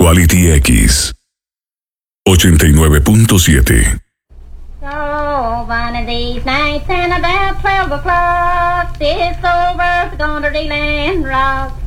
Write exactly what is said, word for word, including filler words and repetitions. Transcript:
Quality X ochenta y nueve punto siete. So one of these nights and about twelve o'clock, this old bird's gonna Dylan Rock.